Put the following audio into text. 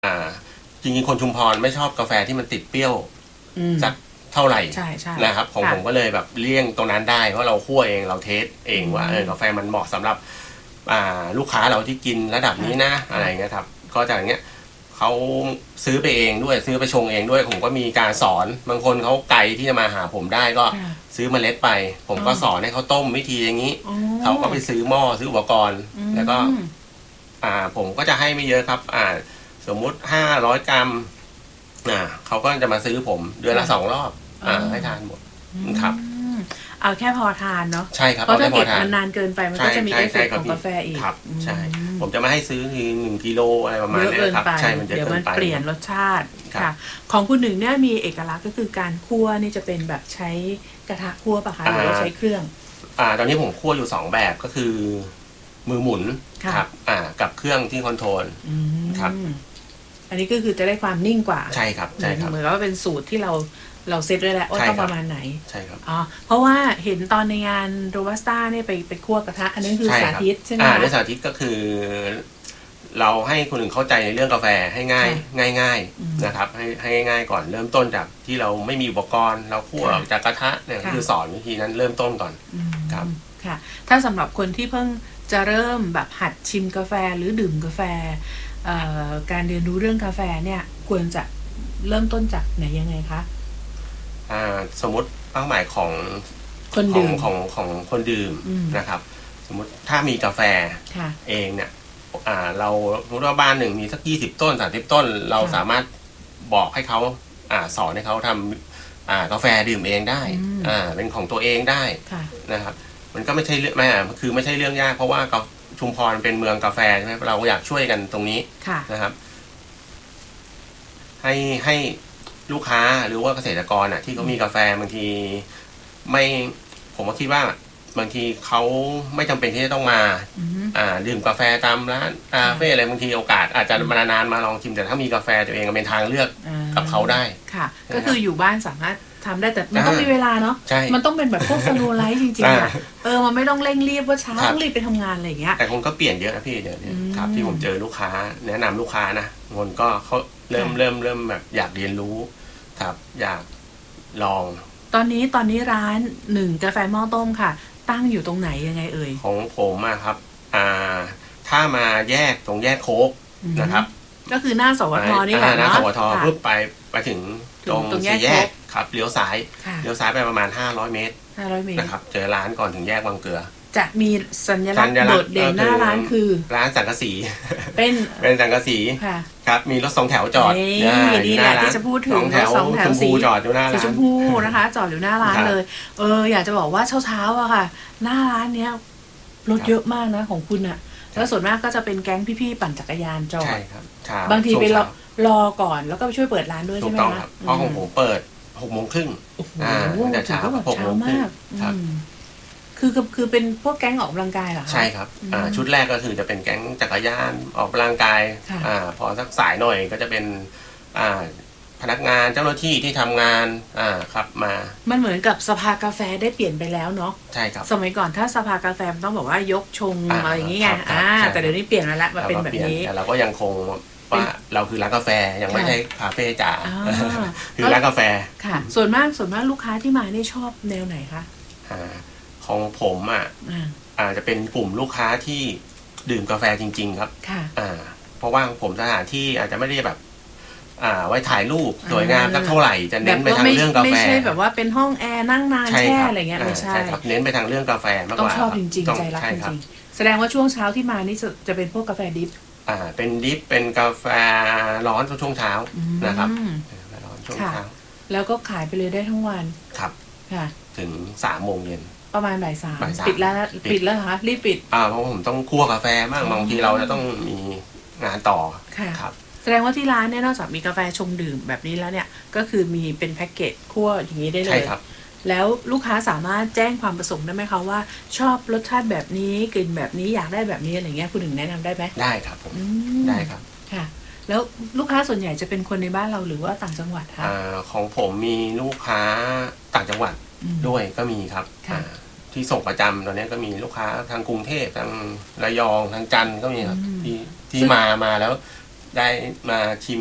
อ่าจริงๆคนชุมพรไม่ชอบกาแฟที่มันติดเปรี้ยวสักเท่าไหร่นะครับของผมก็เลยแบบเลี่ยงตรงนั้นได้เพราะเราคั่วเองเราเทสเองว่ากาแฟมันเหมาะสำหรับลูกค้าเราที่กินระดับนี้นะอะไรเงี้ยครับก็จากอย่างเงี้ยเขาซื้อไปเองด้วยซื้อไปชงเองด้วยผมก็มีการสอนบางคนเขาไกลที่จะมาหาผมได้ก็ซื้อเมล็ดไปผมก็สอนให้เขาต้มวิธีอย่างนี้เขาก็ไปซื้อหม้อซื้ออุปกรณ์แล้วก็ผมก็จะให้ไม่เยอะครับสมมุติ500 กรัมเขาก็จะมาซื้อผมเดือนละ2 รอบให้ทานหมดครับเอาแค่พอทานเนาะใช่ครับเพราะถ้าเก็บนานเกินไปมันก็จะมีเอฟเฟกต์ของกาแฟอีกครับใช่ผมจะไม่ให้ซื้อที1 กิโลอะไรประมาณนี้ครับใช่มันจะเดี๋ยวมันเปลี่ยนรสชาติค่ะของคุณหนึ่งเนี่ยมีเอกลักษณ์ก็คือการคั่วนี่จะเป็นแบบใช้กระทะคั่วป่ะคะหรือว่าใช้เครื่องตอนนี้ผมคั่วอยู่2 แบบก็คือมือหมุนครับกับเครื่องที่คอนโทรลครับอันนี้ก็คือจะได้ความนิ่งกว่าใช่ครับใช่ครับเหมือนว่าเป็นสูตรที่เราเซตไว้แล้วว่าต้องประมาณไหนใช่ครับเพราะว่าเห็นตอนในงานโรบัสต้าเนี่ยไปคั่วกระทะอันนั้นคือสาธิตใช่ไหมในสาธิตก็คือเราให้คนอื่นเข้าใจในเรื่องกาแฟให้ง่ายนะครับให้ง่ายก่อนเริ่มต้นจากที่เราไม่มีอุปกรณ์เราคั่วจากกระทะเนี่ยคือสอนวิธีนั้นเริ่มต้นก่อนครับค่ะถ้าสำหรับคนที่เพิ่งจะเริ่มแบบหัดชิมกาแฟหรือดื่มกาแฟการเรียนรู้เรื่องกาแฟเนี่ยควรจะเริ่มต้นจากไหนยังไงคะสมมติเป้าหมายของคนดื่มของคนดื่มนะครับสมมติถ้ามีกาแฟเองเนี่ยเราสมมติว่าบ้านหนึ่งมีสัก20 ต้น30 ต้นเราสามารถบอกให้เขาสอนให้เขาทำกาแฟดื่มเองได้เป็นของตัวเองได้นะครับมันก็ไม่ใช่เรื่องคือไม่ใช่เรื่องยากเพราะว่าชุมพรเป็นเมืองกาแฟใช่ไหมเราอยากช่วยกันตรงนี้นะครับให้ลูกค้าหรือว่าเกษตรกรที่เขามีกาแฟบางทีไม่ผมก็คิดว่าบางทีเขาไม่จำเป็นที่จะต้องมาดื่มกาแฟตามร้านคาเฟ่อะไรบางทีโอกาสอาจจะมานานๆมาลองชิมแต่ถ้ามีกาแฟตัวเองเป็นทางเลือกกับเขาได้ค่ะก็คืออยู่บ้านสามารถทำได้แต่มันต้องมีเวลาเนาะมันต้องเป็นแบบพวกสโลว์ไลฟ์จริงๆมันไม่ต้องเร่งรีบว่าเช้าต้องรีบไปทำงานอะไรอย่างเงี้ยแต่คนก็เปลี่ยนเยอะนะพี่เดี๋ยวนี้ครับที่ผมเจอลูกค้าแนะนำลูกค้านะคนก็เขาเริ่มแบบอยากเรียนรู้ครับอยากลองตอนนี้ร้าน1กาแฟหม้อต้มค่ะตั้งอยู่ตรงไหนยังไงเอ่ยของผมครับถ้ามาแยกตรงแยกโค้กนะครับก็คือหน้าสวทนี่แหละหน้าสวทปุ๊บไปถึงตรงสี่แยกครับเลี้ยวซ้ายไปประมาณ500 เมตรนะครับเจอร้านก่อนถึงแยกวังเกลือจะมีสัญลักษณ์โดดเด่นหน้าร้านคือร้านสังกะสีเป็นสังกะสีครับมีรถ2 แถวจอดนี่แหละที่จะพูดถึงรถ2 แถวสีจอดอยู่หน้าร้านสีชมพูนะคะจอดอยู่หน้าร้านเลยอยากจะบอกว่าเช้าอะค่ะหน้าร้านเนี้ยรถเยอะมากนะของคุณอะแล้วส่วนมากก็จะเป็นแก๊งพี่ๆปั่นจักรยานจอดบางทีไปรอก่อนแล้วก็ไปช่วยเปิดร้านด้วยใช่ไหมคะเพราะของผมเปิด6:30แต่เช้า6:30ครับคือเป็นพวกแก๊งออกกำลังกายเหรอใช่ครับชุดแรกก็คือจะเป็นแก๊งจักรยานออกกำลังกายพอสักสายหน่อยก็จะเป็นพนักงานเจ้าหน้าที่ที่ทำงานครับมันเหมือนกับสภากาแฟได้เปลี่ยนไปแล้วเนาะใช่ครับสมัยก่อนถ้าสภากาแฟมันต้องบอกว่ายกชงอะไรอย่างเงี้ยแต่เดี๋ยวนี้เปลี่ยนแล้วมาเป็นแบบนี้แต่เราก็ยังคงว่าเราคือร้านกาแฟยังไม่ใช่คาเฟ่จ๋าคือร้านกาแฟค่ะส่วนมากลูกค้าที่มานี่ชอบแนวไหนคะของผมอาจจะเป็นกลุ่มลูกค้าที่ดื่มกาแฟจริงๆครับเพราะว่าผมสถานที่อาจจะไม่ได้แบบไว้ถ่ายรูปสวยงามสักเท่าไหร่จะเน้นไปทางเรื่องกาแฟไม่ใช่แบบว่าเป็นห้องแอร์นั่งนานแช่อะไรเงี้ยไม่ใช่ครับเน้นไปทางเรื่องกาแฟมากกว่าต้องชอบจริงๆใจรักจริงๆแสดงว่าช่วงเช้าที่มานี่จะเป็นพวกกาแฟดิฟเป็นดิฟเป็นกาแฟร้อนช่วงเช้านะครับร้อนช่วงเช้าแล้วก็ขายไปเลยได้ทั้งวันครับค่ะถึง3:00 นประมาณบ่าย 3ปิดแล้วคะรีบปิดเพราะผมต้องคั่วกาแฟมากบางทีเราจะต้องมีงานต่อครับแสดงว่าที่ร้านเนี่ยนอกจากมีกาแฟชงดื่มแบบนี้แล้วเนี่ยก็คือมีเป็นแพ็กเกจคั่วอย่างนี้ได้เลยใช่ครับแล้วลูกค้าสามารถแจ้งความประสงค์ได้ไหมคะว่าชอบรสชาติแบบนี้กลิ่นแบบนี้อยากได้แบบนี้อะไรเงี้ยคุณหนึ่งแนะนำได้ไหมได้ครับผมได้ครับค่ะแล้วลูกค้าส่วนใหญ่จะเป็นคนในบ้านเราหรือว่าต่างจังหวัดคะของผมมีลูกค้าต่างจังหวัดด้วยก็มีครับที่ส่งประจำตอนนี้ก็มีลูกค้าทางกรุงเทพทางระยองทางจันทร์ก็มีครับที่มาแล้วได้มาชิม